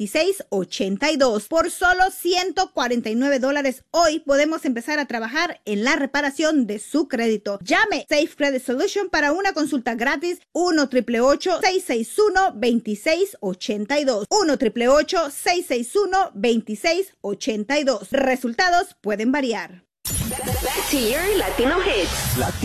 2682. Por solo $149 hoy podemos empezar a trabajar en la reparación de su crédito. Llame Safe Credit Solution para una consulta gratis. 1-888-661-2682. 1-888-661-2682. Resultados pueden variar. Back to your Latino hits.